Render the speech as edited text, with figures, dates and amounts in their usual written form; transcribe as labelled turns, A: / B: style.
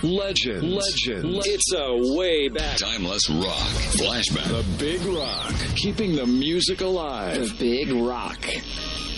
A: Legends. It's a way back.
B: Timeless rock. Flashback.
A: The Big Rock. Keeping the music alive.
C: The Big Rock.